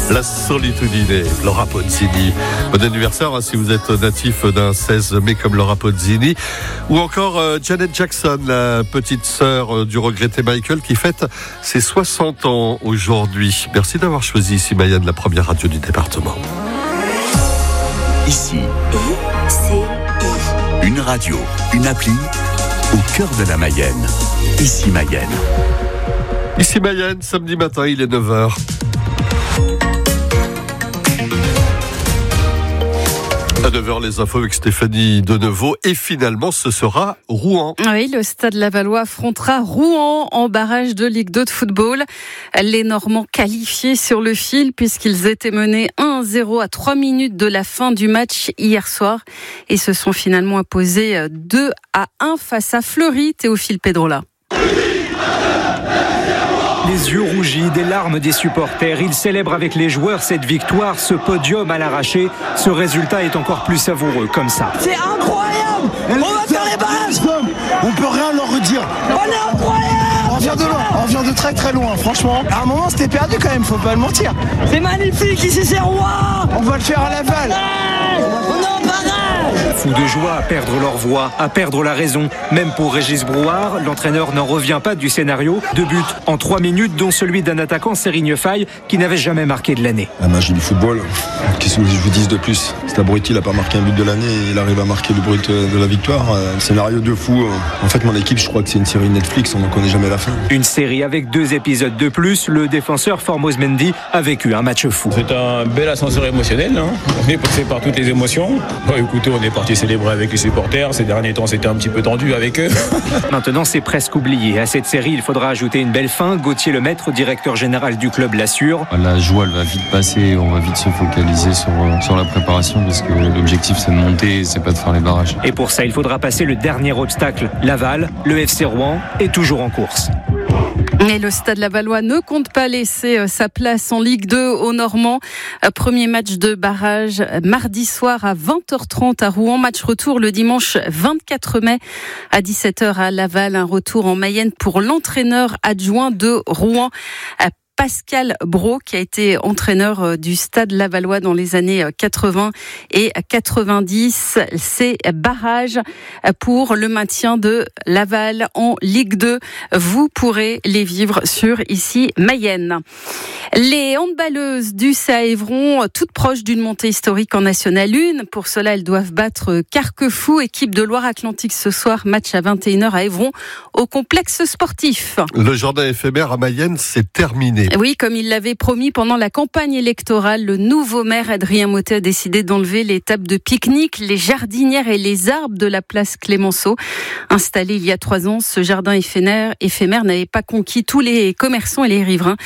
La solitudine, Laura Pausini. Bon anniversaire si vous êtes natif d'un 16 mai comme Laura Pausini. Ou encore Janet Jackson, la petite sœur du regretté Michael qui fête ses 60 ans aujourd'hui. Merci d'avoir choisi ici Mayenne, la première radio du département. Ici, une radio, une appli au cœur de la Mayenne. Ici Mayenne. Ici Mayenne, samedi matin, il est 9h. À 9h, les infos avec Stéphanie Denevaux. Et finalement, ce sera Rouen. Oui, le Stade Lavallois affrontera Rouen en barrage de Ligue 2 de football. Les Normands qualifiés sur le fil puisqu'ils étaient menés 1-0 à 3 minutes de la fin du match hier soir. Et se sont finalement imposés 2-1 face à Fleury. Théophile Pedrola. Les yeux rougis, des larmes des supporters. Ils célèbrent avec les joueurs cette victoire, ce podium à l'arraché. Ce résultat est encore plus savoureux comme ça. C'est incroyable! On va faire les barrages! On peut rien leur redire. On est incroyable! On vient de loin, on vient de très très loin, franchement. À un moment, c'était perdu quand même, faut pas le mentir. C'est magnifique, ici c'est Rouen! On va le faire à Laval. On est en barrage! Fous de joie à perdre leur voix, à perdre la raison. Même pour Régis Brouard, l'entraîneur n'en revient pas du scénario. 2 buts en 3 minutes, dont celui d'un attaquant, Sérigne Faye, qui n'avait jamais marqué de l'année. La magie du football, qu'est-ce que je vous dise de plus? Cet abruti, il n'a pas marqué un but de l'année et il arrive à marquer le but de la victoire. Scénario de fou. En fait, mon équipe, je crois que c'est une série Netflix, on n'en connaît jamais la fin. Une série avec 2 épisodes de plus. Le défenseur Formose Mendy a vécu un match fou. C'est un bel ascenseur émotionnel. On est passé par toutes les émotions. Écoutez, on est parti célébrer avec les supporters. Ces derniers temps, c'était un petit peu tendu avec eux. Maintenant, c'est presque oublié. À cette série, il faudra ajouter une belle fin. Gauthier Lemaître, directeur général du club, l'assure. La joie, elle va vite passer. On va vite se focaliser sur la préparation parce que l'objectif, c'est de monter, c'est pas de faire les barrages. Et pour ça, il faudra passer le dernier obstacle, Laval. Le FC Rouen est toujours en course. Et le Stade Lavallois ne compte pas laisser sa place en Ligue 2 aux Normands. Premier match de barrage mardi soir à 20h30 à Rouen. Match retour le dimanche 24 mai à 17h à Laval. Un retour en Mayenne pour l'entraîneur adjoint de Rouen, Pascal Brault, qui a été entraîneur du Stade Lavallois dans les années 80 et 90. Ces barrages pour le maintien de Laval en Ligue 2, vous pourrez les vivre sur ici Mayenne. Les handballeuses du CA Évron, toutes proches d'une montée historique en National 1. Pour cela, elles doivent battre Carquefou, équipe de Loire-Atlantique ce soir. Match à 21h à Évron, au complexe sportif. Le jardin éphémère à Mayenne, c'est terminé. Oui, comme il l'avait promis pendant la campagne électorale, le nouveau maire Adrien Mottet a décidé d'enlever les tables de pique-nique, les jardinières et les arbres de la place Clémenceau. Installé il y a 3 ans, ce jardin éphémère n'avait pas conquis tous les commerçants et les riverains.